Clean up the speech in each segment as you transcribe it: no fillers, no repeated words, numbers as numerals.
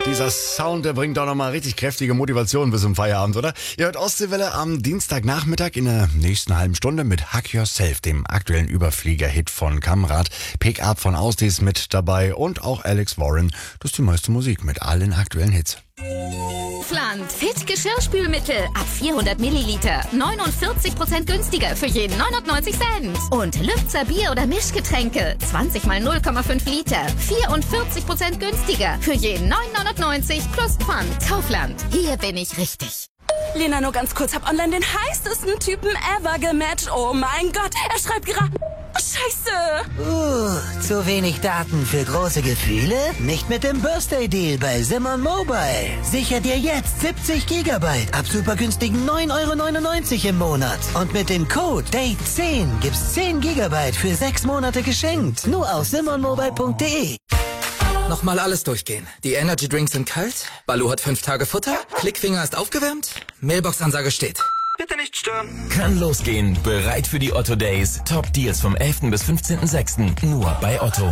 Dieser Sound, der bringt doch nochmal richtig kräftige Motivation bis zum Feierabend, oder? Ihr hört Ostseewelle am Dienstagnachmittag in der nächsten halben Stunde mit Hack Yourself, dem aktuellen Überflieger-Hit von Kamrat. Pick Up von Ausdi ist mit dabei und auch Alex Warren. Das ist die meiste Musik mit allen aktuellen Hits. Pfand Fit Geschirrspülmittel ab 400 Milliliter. 49% günstiger für jeden 99 Cent. Und Lübzer Bier- oder Mischgetränke. 20 mal 0,5 Liter. 44% günstiger für jeden 9,99 plus Pfand. Kaufland. Hier bin ich richtig. Lena, nur ganz kurz, hab online den heißesten Typen ever gematcht. Oh mein Gott, er schreibt gerade... Scheiße! Zu wenig Daten für große Gefühle? Nicht mit dem Birthday-Deal bei Simon Mobile. Sicher dir jetzt 70 Gigabyte ab super günstigen 9,99 € im Monat. Und mit dem Code DATE10 gibt's 10 Gigabyte für 6 Monate geschenkt. Nur auf simonmobile.de. Nochmal alles durchgehen. Die Energy Drinks sind kalt, Balu hat 5 Tage Futter, Klickfinger ist aufgewärmt, Mailbox-Ansage steht. Bitte nicht stören. Kann losgehen. Bereit für die Otto Days. Top Deals vom 11. bis 15.06. Nur bei Otto.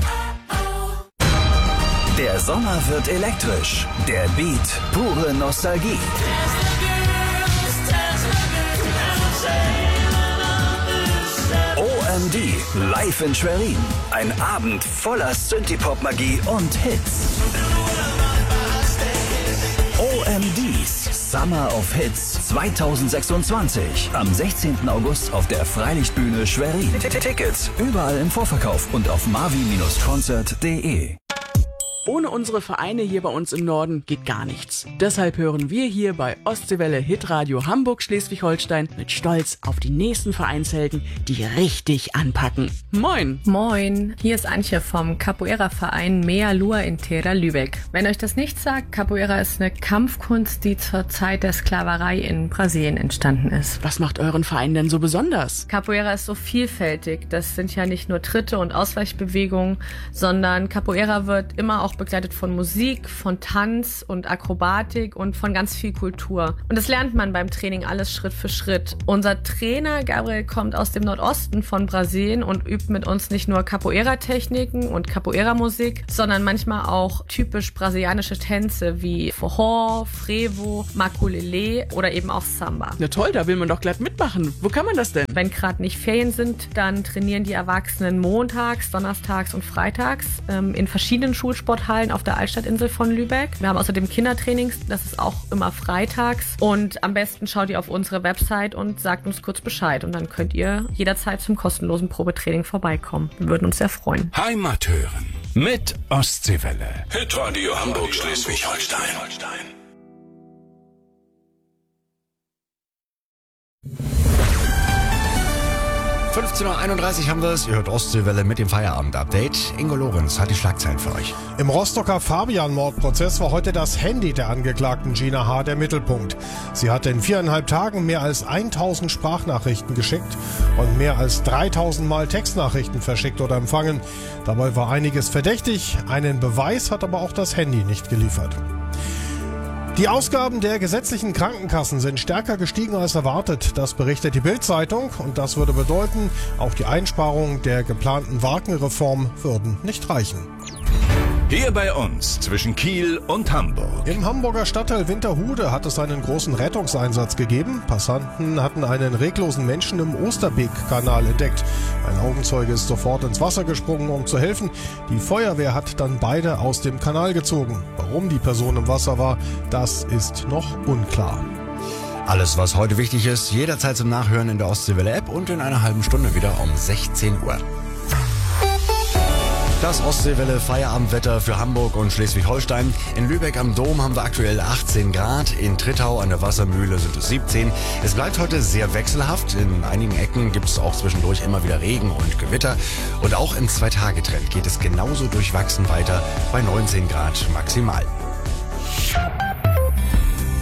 Der Sommer wird elektrisch. Der Beat, pure Nostalgie. OMD, live in Schwerin. Ein Abend voller Synthie-Pop-Magie und Hits. OMDs Summer of Hits 2026. Am 16. August auf der Freilichtbühne Schwerin. Tickets überall im Vorverkauf und auf mavi-concert.de. Ohne unsere Vereine hier bei uns im Norden geht gar nichts. Deshalb hören wir hier bei Ostseewelle Hitradio Hamburg Schleswig-Holstein mit Stolz auf die nächsten Vereinshelden, die richtig anpacken. Moin! Moin, hier ist Antje vom Capoeira-Verein Mea Lua in Terra Lübeck. Wenn euch das nicht sagt, Capoeira ist eine Kampfkunst, die zur Zeit der Sklaverei in Brasilien entstanden ist. Was macht euren Verein denn so besonders? Capoeira ist so vielfältig. Das sind ja nicht nur Tritte und Ausweichbewegungen, sondern Capoeira wird immer auch begleitet von Musik, von Tanz und Akrobatik und von ganz viel Kultur. Und das lernt man beim Training alles Schritt für Schritt. Unser Trainer Gabriel kommt aus dem Nordosten von Brasilien und übt mit uns nicht nur Capoeira-Techniken und Capoeira-Musik, sondern manchmal auch typisch brasilianische Tänze wie Forró, Frevo, Maculelê oder eben auch Samba. Na toll, da will man doch glatt mitmachen. Wo kann man das denn? Wenn gerade nicht Ferien sind, dann trainieren die Erwachsenen montags, donnerstags und freitags in verschiedenen Schulsporthallen auf der Altstadtinsel von Lübeck. Wir haben außerdem Kindertrainings, das ist auch immer freitags. Und am besten schaut ihr auf unsere Website und sagt uns kurz Bescheid. Und dann könnt ihr jederzeit zum kostenlosen Probetraining vorbeikommen. Wir würden uns sehr freuen. Heimat hören mit Ostseewelle. Hitradio Hamburg Schleswig-Holstein. 15:31 Uhr haben wir es. Ihr hört Ostseewelle mit dem Feierabend-Update. Ingo Lorenz hat die Schlagzeilen für euch. Im Rostocker Fabian-Mordprozess war heute das Handy der Angeklagten Gina H. der Mittelpunkt. Sie hatte in 4,5 Tagen mehr als 1000 Sprachnachrichten geschickt und mehr als 3000 Mal Textnachrichten verschickt oder empfangen. Dabei war einiges verdächtig. Einen Beweis hat aber auch das Handy nicht geliefert. Die Ausgaben der gesetzlichen Krankenkassen sind stärker gestiegen als erwartet. Das berichtet die Bild-Zeitung und das würde bedeuten, auch die Einsparungen der geplanten Wagenreform würden nicht reichen. Hier bei uns zwischen Kiel und Hamburg. Im Hamburger Stadtteil Winterhude hat es einen großen Rettungseinsatz gegeben. Passanten hatten einen reglosen Menschen im Osterbeek-Kanal entdeckt. Ein Augenzeuge ist sofort ins Wasser gesprungen, um zu helfen. Die Feuerwehr hat dann beide aus dem Kanal gezogen. Warum die Person im Wasser war, das ist noch unklar. Alles, was heute wichtig ist, jederzeit zum Nachhören in der Ostseewelle-App und in einer halben Stunde wieder um 16 Uhr. Das Ostseewelle Feierabendwetter für Hamburg und Schleswig-Holstein. In Lübeck am Dom haben wir aktuell 18 Grad. In Trittau an der Wassermühle sind es 17. Es bleibt heute sehr wechselhaft. In einigen Ecken gibt es auch zwischendurch immer wieder Regen und Gewitter. Und auch im 2-Tage-Trend geht es genauso durchwachsen weiter bei 19 Grad maximal.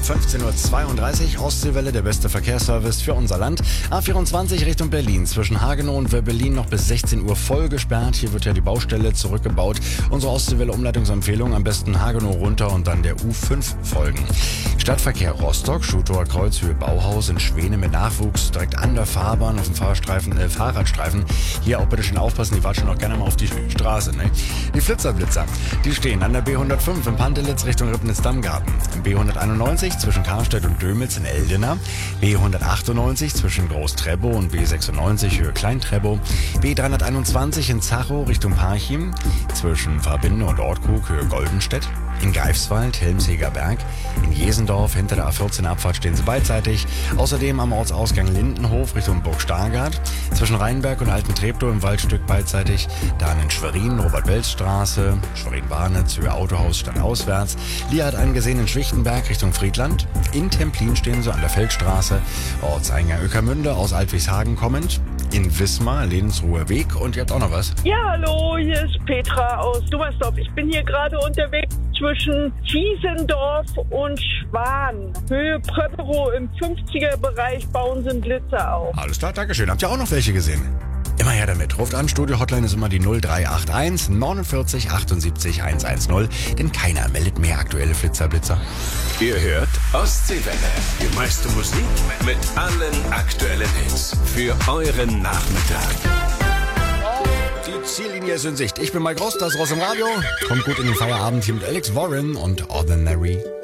15:32 Uhr, Ostseewelle, der beste Verkehrsservice für unser Land. A24 Richtung Berlin, zwischen Hagenow und Wöbbelin noch bis 16 Uhr voll gesperrt. Hier wird ja die Baustelle zurückgebaut. Unsere Ostseewelle-Umleitungsempfehlung, am besten Hagenow runter und dann der U5 folgen. Stadtverkehr Rostock, Schutower Kreuzhöhe Bauhaus in Schwene mit Nachwuchs, direkt an der Fahrbahn auf dem Fahrradstreifen. Hier auch bitte schön aufpassen, die watschen auch gerne mal auf die Straße. Ne? Die Flitzer, die stehen an der B105 in Pantelitz Richtung Ribnitz-Dammgarten. B191 zwischen Karstedt und Dömitz in Eldena. B198 zwischen Groß-Trebow und B96 Höhe Klein-Trebow. B321 in Zachow Richtung Parchim. Zwischen Verbinde und Ortkrug Höhe Goldenstedt. In Greifswald, Helmsheger Berg. In Jesendorf hinter der A14 Abfahrt stehen sie beidseitig. Außerdem am Ortsausgang Lindenhof Richtung Burg Stargard. Zwischen Rheinberg und Alten Treptow im Waldstück beidseitig. Dann in Schwerin, Robert-Welz-Straße. Schwerin-Barnitz, Höhe Autohaus, stadtauswärts. Lia hat angesehen in Schwichtenberg Richtung Friedland. In Templin stehen sie an der Feldstraße. Ortseingang Ueckermünde aus Altwieshagen kommend. In Wismar, Lebensruher Weg. Und ihr habt auch noch was? Ja, hallo, hier ist Petra aus Dummersdorf. Ich bin hier gerade unterwegs zwischen Kiesendorf und Schwan. Höhe Pröpperow im 50er-Bereich bauen sie einen Blitzer auf. Alles klar, Dankeschön. Habt ihr auch noch welche gesehen? Immer her damit. Ruft an, Studio-Hotline ist immer die 0381 49 78 110, denn keiner meldet mehr aktuelle Flitzer-Blitzer. Ihr hört Ostseewelle. Die meiste Musik mit allen aktuellen Hits für euren Nachmittag. Die Ziellinie ist in Sicht. Ich bin Mike Ross, das ist Ross im Radio. Kommt gut in den Feierabend hier mit Alex Warren und Ordinary.